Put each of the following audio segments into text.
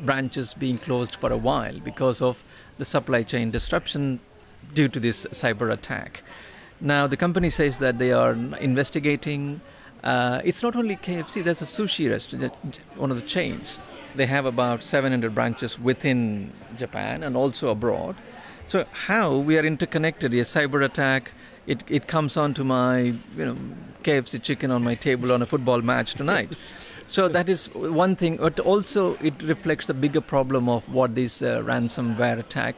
branches being closed for a while because of the supply chain disruption due to this cyber attack. Now, the company says that they are investigating. It's not only KFC, there's a sushi restaurant, one of the chains. They have about 700 branches within Japan and also abroad. So how we are interconnected, a cyber attack, it comes onto my KFC chicken on my table on a football match tonight. So that is one thing, but also it reflects the bigger problem of what this ransomware attack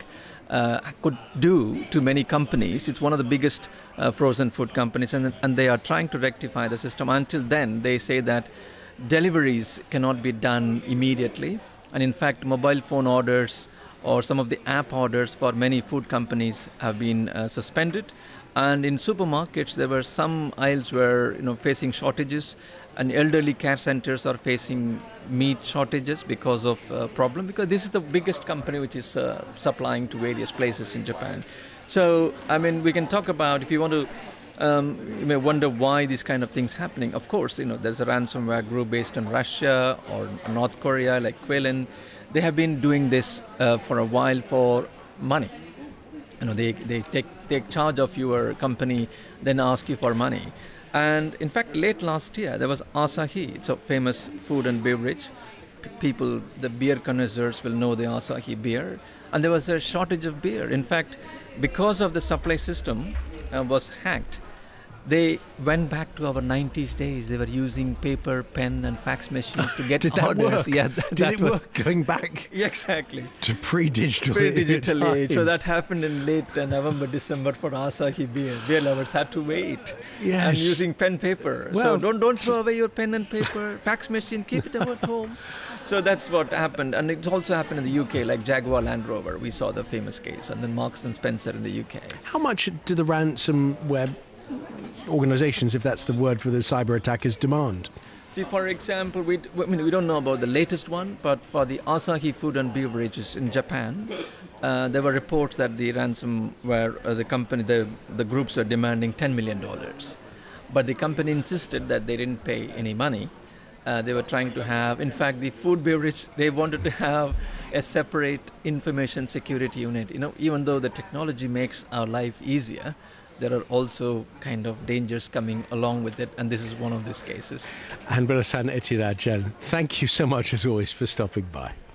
could do to many companies. It's one of the biggest frozen food companies, and they are trying to rectify the system. Until then, they say that deliveries cannot be done immediately, and in fact, mobile phone orders or some of the app orders for many food companies have been suspended. And in supermarkets, there were some aisles were facing shortages, and elderly care centers are facing meat shortages because of problem. Because this is the biggest company which is supplying to various places in Japan. So, I mean, we can talk about, if you want to, you may wonder why these kind of things happening. Of course, there's a ransomware group based in Russia or North Korea, like Quilin. They have been doing this for a while for money. They take charge of your company, then ask you for money. And in fact, late last year, there was Asahi. It's a famous food and beverage. People, the beer connoisseurs will know the Asahi beer. And there was a shortage of beer. In fact, because of the supply system was hacked, they went back to our 90s days. They were using paper, pen, and fax machines to get Did orders. That work? Yeah, Did it work going back? Exactly. To pre-digital age. So times. that happened in late November, December for Asahi beer. Beer lovers had to wait. Yes. And using pen, paper. Well, so don't throw away your pen and paper. Fax machine, keep it at home. So that's what happened. And it also happened in the UK, like Jaguar Land Rover. We saw the famous case. And then Marks and Spencer in the UK. How much do the ransomware organizations, if that's the word for the cyber attackers, demand? See, for example, we don't know about the latest one, but for the Asahi food and beverages in Japan, there were reports that the ransomware, the company, the groups were demanding $10 million. But the company insisted that they didn't pay any money. They were trying to have, in fact, the food beverage, they wanted to have a separate information security unit. Even though the technology makes our life easier, there are also kind of dangers coming along with it, and this is one of these cases. Anbarasan Ethirajan, thank you so much as always for stopping by.